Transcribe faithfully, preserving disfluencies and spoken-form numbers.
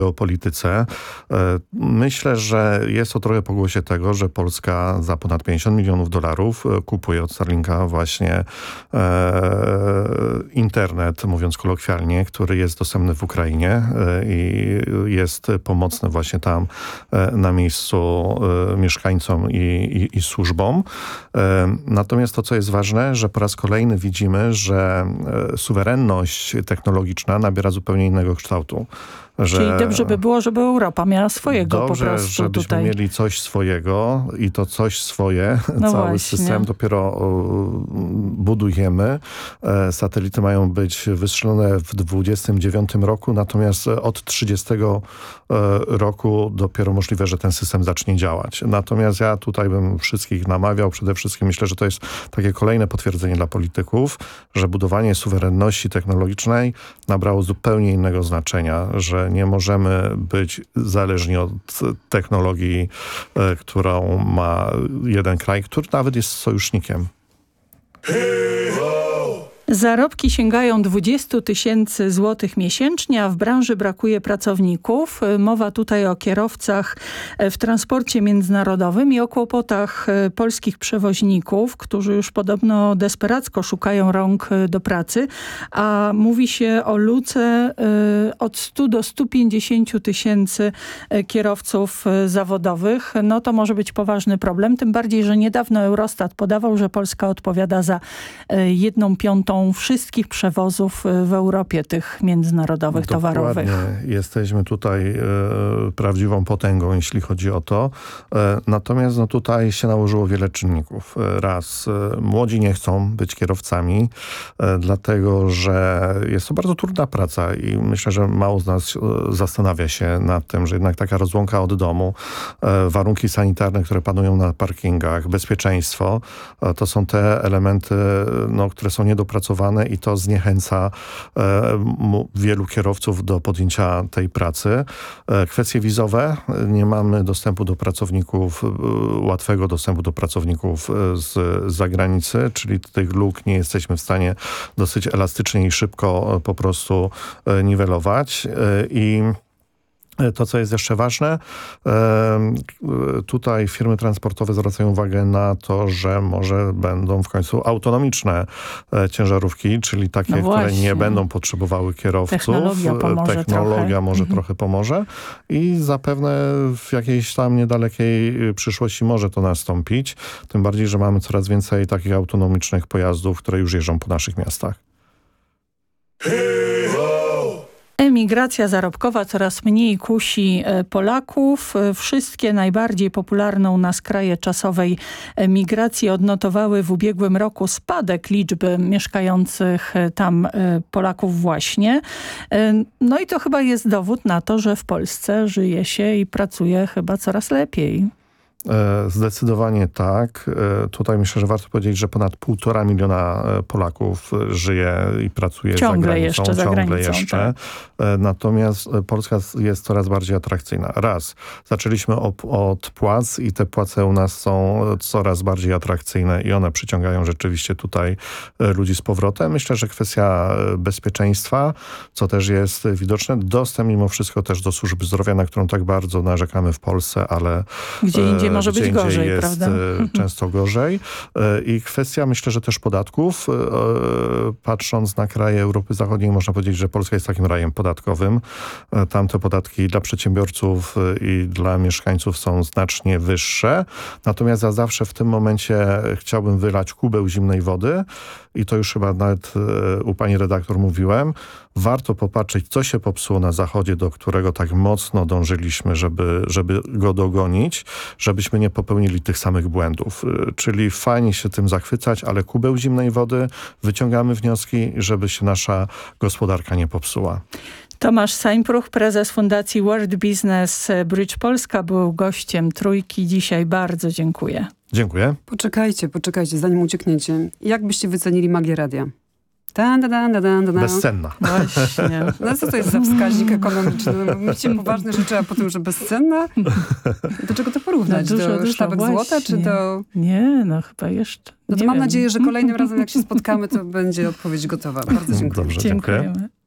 o polityce. Myślę, że jest to trochę pokłosie tego, że Polska za ponad pięćdziesiąt milionów dolarów kupuje od Starlinka właśnie e, internet, mówiąc kolokwialnie, który jest dostępny w Ukrainie e, i jest pomocny właśnie tam e, na miejscu e, mieszkańcom i, i, i służbom. E, natomiast to, co jest ważne, że po raz kolejny widzimy, że e, suwerenność technologiczna nabiera zupełnie innego kształtu. Że Czyli dobrze by było, żeby Europa miała swojego dobrze, po prostu żebyśmy tutaj. mieli coś swojego i to coś swoje, No cały właśnie. system dopiero budujemy. Satelity mają być wystrzelone w dwudziestym dziewiątym roku, natomiast od trzydziestego roku dopiero możliwe, że ten system zacznie działać. Natomiast ja tutaj bym wszystkich namawiał, przede wszystkim myślę, że to jest takie kolejne potwierdzenie dla polityków, że budowanie suwerenności technologicznej nabrało zupełnie innego znaczenia, że nie możemy być zależni od technologii, e, którą ma jeden kraj, który nawet jest sojusznikiem. Zarobki sięgają dwadzieścia tysięcy złotych miesięcznie, a w branży brakuje pracowników. Mowa tutaj o kierowcach w transporcie międzynarodowym i o kłopotach polskich przewoźników, którzy już podobno desperacko szukają rąk do pracy, a mówi się o luce od stu do stu pięćdziesięciu tysięcy kierowców zawodowych. No to może być poważny problem, tym bardziej, że niedawno Eurostat podawał, że Polska odpowiada za jedną piątą wszystkich przewozów w Europie, tych międzynarodowych, Dokładnie. towarowych. Jesteśmy tutaj e, prawdziwą potęgą, jeśli chodzi o to. E, natomiast no, tutaj się nałożyło wiele czynników. Raz, e, młodzi nie chcą być kierowcami, e, dlatego, że jest to bardzo trudna praca i myślę, że mało z nas e, zastanawia się nad tym, że jednak taka rozłąka od domu, e, warunki sanitarne, które panują na parkingach, bezpieczeństwo, e, to są te elementy, no, które są niedopracowane i to zniechęca e, wielu kierowców do podjęcia tej pracy. E, kwestie wizowe. Nie mamy dostępu do pracowników, e, łatwego dostępu do pracowników e, z, z zagranicy, czyli tych luk nie jesteśmy w stanie dosyć elastycznie i szybko e, po prostu e, niwelować. E, I to, co jest jeszcze ważne, tutaj firmy transportowe zwracają uwagę na to, że może będą w końcu autonomiczne ciężarówki, czyli takie, no które nie będą potrzebowały kierowców. Technologia pomoże Technologia trochę. może Mhm. trochę pomoże i zapewne w jakiejś tam niedalekiej przyszłości może to nastąpić. Tym bardziej, że mamy coraz więcej takich autonomicznych pojazdów, które już jeżdżą po naszych miastach. Emigracja zarobkowa coraz mniej kusi Polaków. Wszystkie najbardziej popularną na skraje czasowej migracji odnotowały w ubiegłym roku spadek liczby mieszkających tam Polaków właśnie. No i to chyba jest dowód na to, że w Polsce żyje się i pracuje chyba coraz lepiej. Zdecydowanie tak. Tutaj myślę, że warto powiedzieć, że ponad półtora miliona Polaków żyje i pracuje ciągle za granicą. Jeszcze za ciągle granicą, jeszcze. Tak. Natomiast Polska jest coraz bardziej atrakcyjna. Raz, zaczęliśmy od, od płac i te płace u nas są coraz bardziej atrakcyjne i one przyciągają rzeczywiście tutaj ludzi z powrotem. Myślę, że kwestia bezpieczeństwa, co też jest widoczne, dostęp mimo wszystko też do służby zdrowia, na którą tak bardzo narzekamy w Polsce, ale gdzie indziej może być gorzej, jest prawda? często gorzej. I kwestia, myślę, że też podatków. Patrząc na kraje Europy Zachodniej, można powiedzieć, że Polska jest takim rajem podatkowym. Tam te podatki dla przedsiębiorców i dla mieszkańców są znacznie wyższe. Natomiast ja zawsze w tym momencie chciałbym wylać kubeł zimnej wody i to już chyba nawet u pani redaktor mówiłem. Warto popatrzeć, co się popsuło na Zachodzie, do którego tak mocno dążyliśmy, żeby, żeby go dogonić, żebyśmy nie popełnili tych samych błędów. Czyli fajnie się tym zachwycać, ale kubeł zimnej wody, wyciągamy wnioski, żeby się nasza gospodarka nie popsuła. Tomasz Seimpruch, prezes Fundacji World Business Bridge Polska, był gościem Trójki. Dzisiaj bardzo dziękuję. Dziękuję. Poczekajcie, poczekajcie, zanim uciekniecie. Jak byście wycenili magię radia? Dan, dan, dan, dan, dan. Bezcenna. Właśnie. No co to jest za wskaźnik ekonomiczny? No, mówicie poważne rzeczy, a potem, że bezcenna? Do czego to porównać? No dużo, do dużo, sztabek właśnie. złota, czy do... Nie, no chyba jeszcze. No to nie mam wiem. nadzieję, że kolejnym razem, jak się spotkamy, to będzie odpowiedź gotowa. Bardzo dziękuję. Dobrze, dziękuję. Dziękujemy.